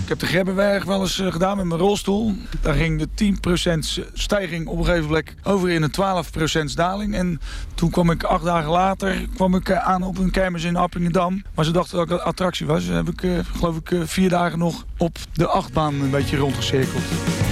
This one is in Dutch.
Ik heb de Grebbeberg wel eens gedaan met mijn rolstoel. Daar ging de 10% stijging op een gegeven moment over in een 12% daling. En toen kwam ik 8 dagen later aan op een kermis in Appingedam. Maar ze dachten dat ik een attractie was. Dus heb ik geloof ik 4 dagen nog op de achtbaan een beetje rondgecirkeld.